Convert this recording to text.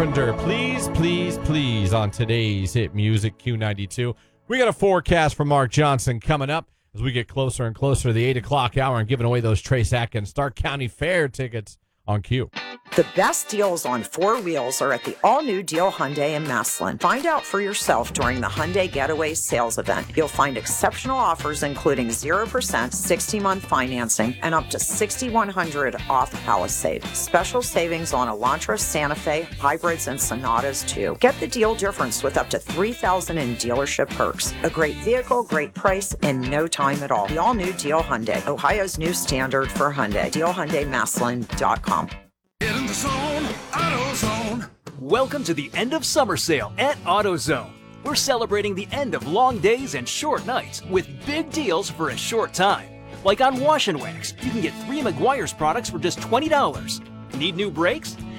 Carpenter. Please, please, please on today's Hit Music Q92. We got a forecast from Mark Johnson coming up as we get closer and closer to the 8 o'clock hour and giving away those Trace Atkins Stark County Fair tickets on Q. The best deals on four wheels are at the all-new Deal Hyundai in Massillon. Find out for yourself during the Hyundai Getaway sales event. You'll find exceptional offers including 0%, 60-month financing, and up to $6,100 off Palisade. Special savings on Elantra, Santa Fe, hybrids, and Sonatas too. Get the deal difference with up to $3,000 in dealership perks. A great vehicle, great price, in no time at all. The all-new Deal Hyundai, Ohio's new standard for Hyundai. DealHyundaiMassillon.com. Get in the zone, AutoZone. Welcome to the end of summer sale at AutoZone. We're celebrating the end of long days and short nights with big deals for a short time. Like on Wash and Wax, you can get 3 Meguiar's products for just $20. Need new brakes?